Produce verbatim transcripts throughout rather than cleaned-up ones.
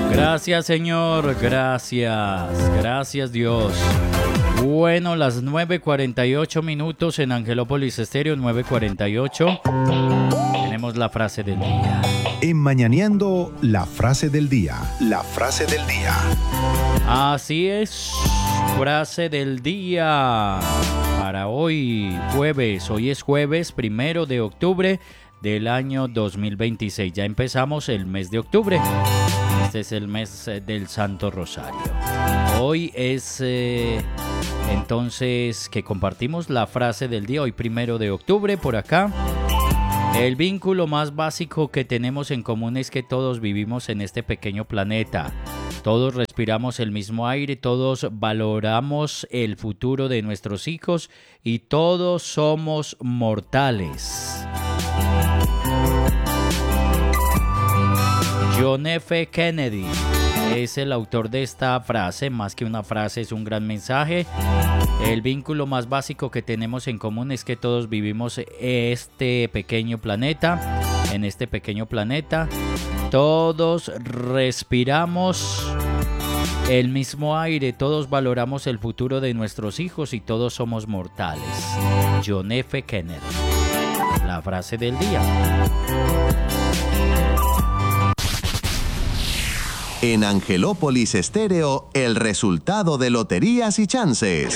Gracias, Señor, gracias, gracias, Dios. Bueno, las nueve cuarenta y ocho minutos en Angelópolis Estéreo, nueve cuarenta y ocho. Tenemos la frase del día. En Mañaneando, la frase del día. La frase del día. Así es, frase del día para hoy, jueves. Hoy es jueves, primero de octubre del año dos mil veintiséis. Ya empezamos el mes de octubre. Este es el mes del Santo Rosario. Hoy es eh, entonces que compartimos la frase del día. Hoy primero de octubre por acá. El vínculo más básico que tenemos en común es que todos vivimos en este pequeño planeta. Todos respiramos el mismo aire, todos valoramos el futuro de nuestros hijos y todos somos mortales. John F. Kennedy es el autor de esta frase. Más que una frase, es un gran mensaje. El vínculo más básico que tenemos en común es que todos vivimos este pequeño planeta, en este pequeño planeta. Todos respiramos el mismo aire, todos valoramos el futuro de nuestros hijos y todos somos mortales. John F. Kennedy. La frase del día. En Angelópolis Estéreo, el resultado de Loterías y Chances.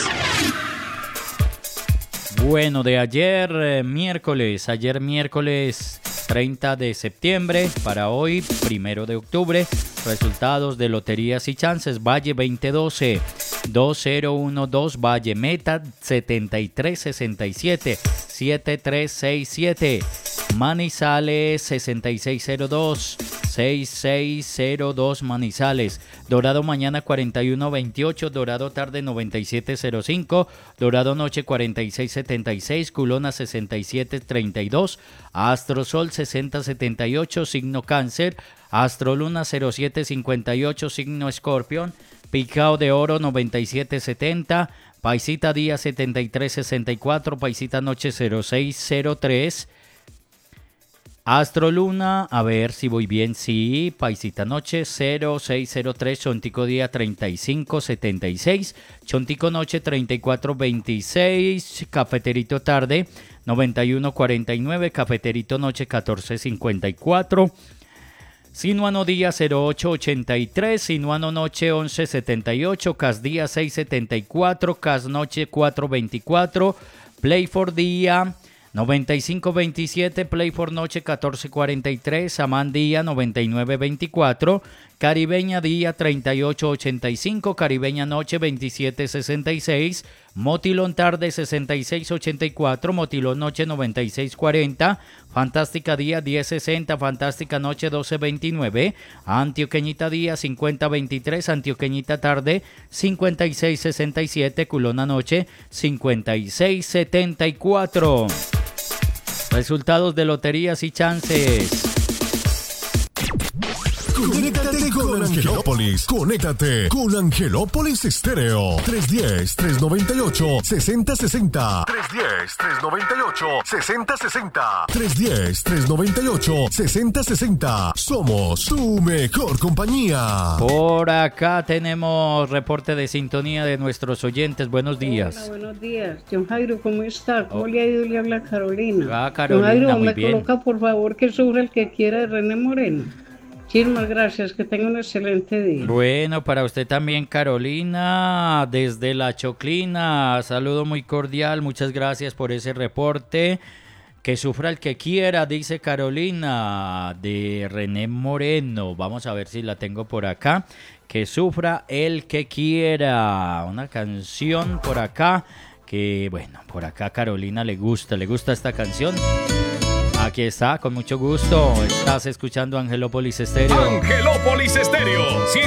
Bueno, de ayer eh, miércoles, ayer miércoles treinta de septiembre, para hoy primero de octubre, resultados de Loterías y Chances. Valle veinte doce, dos cero uno dos, Valle Meta setenta y tres sesenta y siete, siete tres seis siete, Manizales sesenta y seis cero dos, seis seis cero dos Manizales, Dorado mañana cuarenta y uno veintiocho, Dorado tarde noventa y siete cero cinco, Dorado noche cuarenta y seis setenta y seis, Culona sesenta y siete treinta y dos, Astrosol sesenta setenta y ocho, signo Cáncer, Astroluna cero siete cincuenta y ocho, signo Escorpión, Picao de Oro noventa y siete setenta, Paisita día setenta y tres sesenta y cuatro, Paisita noche cero seis cero tres, Astroluna, a ver si voy bien, sí, Paisita noche cero seis cero tres, Chontico día treinta y cinco setenta y seis, Chontico noche treinta y cuatro veintiséis, Cafeterito tarde noventa y uno cuarenta y nueve, Cafeterito noche catorce cincuenta y cuatro, Sinuano día cero ocho ochenta y tres, Sinuano noche once setenta y ocho, Cas día seis setenta y cuatro, Cas noche cuatro veinticuatro, Play for día noventa y cinco veintisiete, Play for noche catorce cuarenta y tres, Amán día noventa y nueve veinticuatro, Caribeña día treinta y ocho ochenta y cinco, Caribeña noche veintisiete sesenta y seis, Motilón tarde sesenta y seis ochenta y cuatro, Motilón noche noventa y seis cuarenta, Fantástica día diez sesenta, Fantástica noche doce veintinueve, Antioqueñita día cincuenta veintitrés, Antioqueñita tarde cincuenta y seis sesenta y siete, Culona noche cincuenta y seis setenta y cuatro. Resultados de Loterías y Chances. Conéctate con Angelópolis. Conéctate con Angelópolis Estéreo. tres uno cero, tres nueve ocho, seis cero seis cero. tres uno cero, tres nueve ocho, seis cero seis cero. tres uno cero, tres nueve ocho, seis cero seis cero. Somos tu mejor compañía. Por acá tenemos reporte de sintonía de nuestros oyentes. Buenos días. Hola, buenos días. John Jairo, ¿cómo está? ¿Cómo oh. le ha ido? Le habla Carolina. Ah, Carolina, John Jairo, muy me bien. Coloca por favor que sufra el que quiera de René Moreno. Muchísimas gracias, que tenga un excelente día. Bueno, para usted también, Carolina, desde La Choclina, saludo muy cordial, muchas gracias por ese reporte. Que sufra el que quiera, dice Carolina, de René Moreno. Vamos a ver si la tengo por acá. Que sufra el que quiera, una canción por acá, que bueno, por acá a Carolina le gusta, le gusta esta canción. Aquí está, con mucho gusto. Estás escuchando Angelópolis Estéreo. Angelópolis Estéreo.